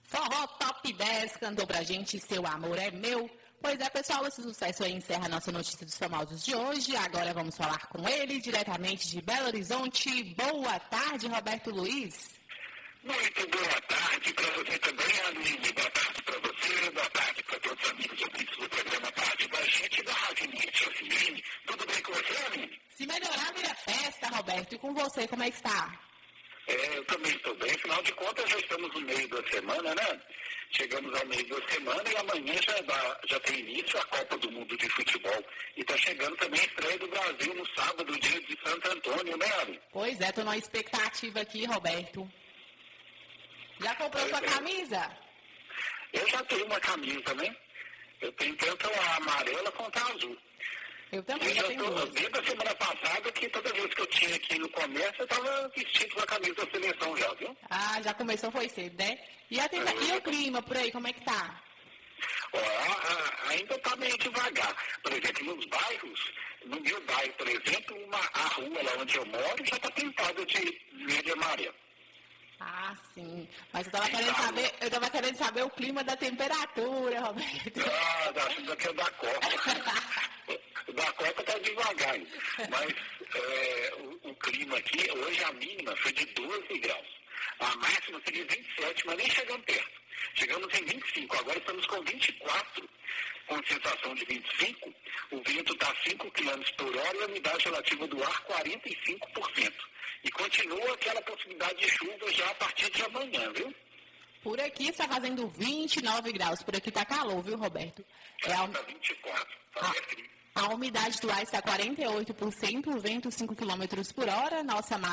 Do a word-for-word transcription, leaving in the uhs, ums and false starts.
Forró Top dez cantou pra gente Seu Amor é Meu. Pois é, pessoal, esse sucesso aí encerra a nossa notícia dos famosos de hoje. Agora vamos falar com ele, diretamente de Belo Horizonte. Boa tarde, Roberto Luiz. Muito boa tarde para você também, Aline. Boa tarde para você, boa tarde para todos os amigos ouvintes do programa Tarde da Gente, da Rádio Nietzsche F M. Tudo bem com você, Aline? Se melhorar, vira festa, Roberto. E com você, como é que está? É, eu também estou bem. Afinal de contas, já estamos no meio da semana, né? Chegamos ao meio da semana e amanhã já, dá, já tem início a Copa do Mundo de Futebol. E está chegando também a estreia do Brasil no sábado, dia de Santo Antônio, né, Aline? Pois é, estou numa expectativa aqui, Roberto. Já comprou Pois sua é. camisa? Eu já tenho uma camisa, né? Eu tenho tanto a amarela quanto a azul. Eu também, Eu já já tenho tô, duas. desde a semana passada, que toda vez que eu tinha aqui no comércio, eu estava vestido com a camisa da seleção já, viu? Ah, já começou, foi cedo, né? E, a tempa- e o clima por aí, como é que tá? Ó, a- a- ainda está meio devagar. Por exemplo, nos bairros, no meu bairro, por exemplo, uma, a rua lá onde eu moro já está pintada de verde e amarelo. Ah, sim. Mas eu tava querendo saber, eu tava querendo saber o clima da temperatura, Roberto. Ah, acho que é da Copa. Da Copa está devagar, hein? Mas é, o, o clima aqui, hoje a mínima foi de doze graus. A máxima seria vinte e sete, mas nem chegamos perto. Chegamos em vinte e cinco, agora estamos com vinte e quatro, com sensação de vinte e cinco. O vento está cinco quilômetros por hora e a umidade relativa do ar quarenta e cinco por cento. E continua aquela possibilidade de chuva já a partir de amanhã, viu? Por aqui está fazendo vinte e nove graus. Por aqui tá calor, viu, Roberto? É a, Está vinte e quatro, está a, bem frio. a umidade do ar está quarenta e oito por cento, o vento cinco quilômetros por hora. Nossa